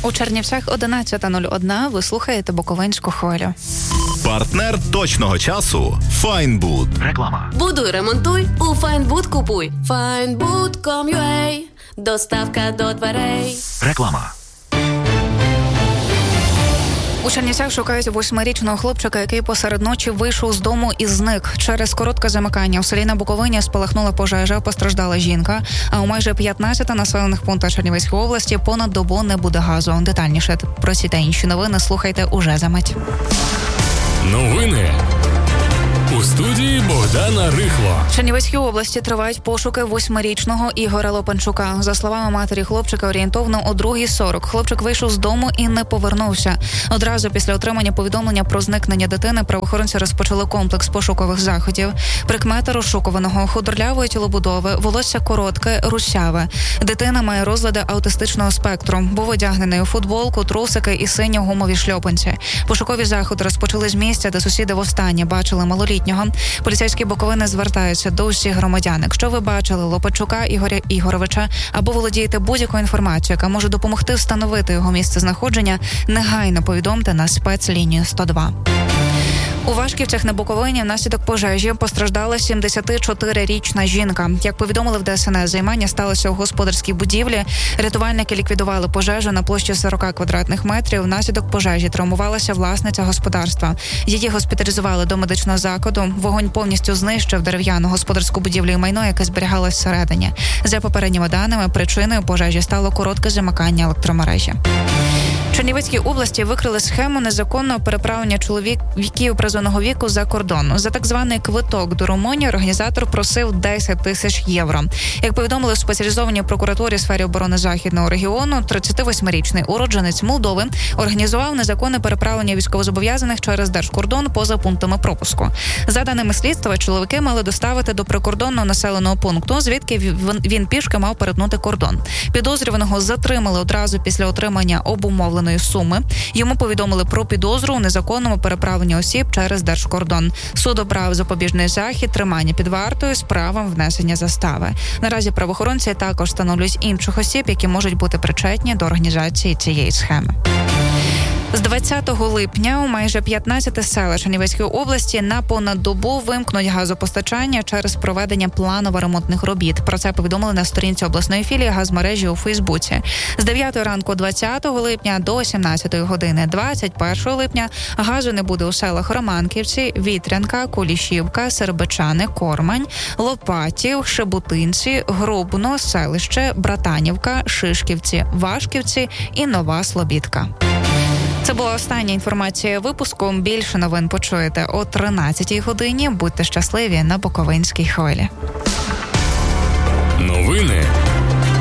У Чернівцях 11:01. Ви слухаєте Буковинську хвилю. Партнер точного часу – Файнбуд. Реклама. Будуй, ремонтуй, у Файнбуд купуй. Findbood.com.ua. Доставка до дверей. Реклама. У Чернівцях шукають 8-річного хлопчика, який посеред ночі вийшов з дому і зник. Через коротке замикання в селі на Буковині спалахнула пожежа, постраждала жінка, а у майже 15 населених пунктах Чернівецької області понад добу не буде газу. Детальніше про ці та інші новини слухайте уже за мить. Новини. У студії Богдана Рихло. В Чернівецькій області тривають пошуки 8-річного Ігоря Лопанчука. За словами матері хлопчика, орієнтовно о 2:40 хлопчик вийшов з дому і не повернувся. Одразу після отримання повідомлення про зникнення дитини правоохоронці розпочали комплекс пошукових заходів. Прикмети розшукуваного: худорлявої тілобудови, волосся коротке, русяве. Дитина має розлади аутистичного спектру. Був одягнений у футболку, трусики і синьо-гумові шльопанці. Пошукові заходи розпочали з місця, де сусіди востаннє бачили малолітнього. Поліцейські Буковини звертаються до усіх громадян. Якщо ви бачили Лопанчука Ігоря Ігоровича або володієте будь-якою інформацією, яка може допомогти встановити його місце знаходження, негайно повідомте на спецлінію 102. У Вашківцях на Буковині внаслідок пожежі постраждала 74-річна жінка. Як повідомили в ДСНС, займання сталося у господарській будівлі. Рятувальники ліквідували пожежу на площі 40 квадратних метрів. Внаслідок пожежі травмувалася власниця господарства. Її госпіталізували до медичного закладу. Вогонь повністю знищив дерев'яну господарську будівлю і майно, яке зберігалось всередині. За попередніми даними, причиною пожежі стало коротке замикання електромережі. В Чернівецькій області викрили схему незаконного переправлення чоловіків призовного віку за кордон. За так званий квиток до Румунії організатор просив 10 тисяч євро. Як повідомили в спеціалізованій прокуратурі сфері оборони Західного регіону, 38-річний уродженець Молдови організував незаконне переправлення військовозобов'язаних через держкордон поза пунктами пропуску. За даними слідства, чоловіки мали доставити до прикордонного населеного пункту, звідки він пішки мав перетнути кордон. Підозрюваного затримали одразу після отримання обумовленої суми. Йому повідомили про підозру у незаконному переправленні осіб через держкордон. Суд обрав запобіжний захід, тримання під вартою з правом внесення застави. Наразі правоохоронці також встановлюють інших осіб, які можуть бути причетні до організації цієї схеми. З 20 липня у майже 15 селах Чернівецької області на понад добу вимкнуть газопостачання через проведення планово-ремонтних робіт. Про це повідомили на сторінці обласної філії газмережі у Фейсбуці. З 9 ранку 20 липня до 17 години 21 липня газу не буде у селах Романківці, Вітрянка, Кулішівка, Сербичани, Кормань, Лопатів, Шебутинці, Грубно, Селище, Братанівка, Шишківці, Вашківці і Нова Слобідка. Це була остання інформація випуску. Більше новин почуєте о 13-й годині. Будьте щасливі на Буковинській хвилі. Новини